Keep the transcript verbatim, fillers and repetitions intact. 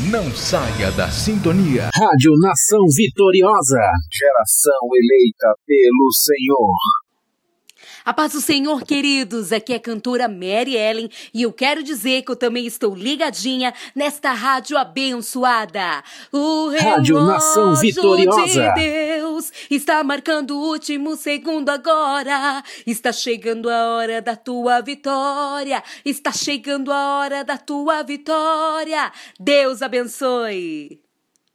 Não saia da sintonia. Rádio Nação Vitoriosa. Geração eleita pelo Senhor. A paz do Senhor, queridos, aqui é a cantora Mary Ellen e eu quero dizer que eu também estou ligadinha nesta rádio abençoada. O Rádio Nação Vitoriosa. de Deus está marcando o último segundo agora. Está chegando a hora da tua vitória. Está chegando a hora da tua vitória. Deus abençoe.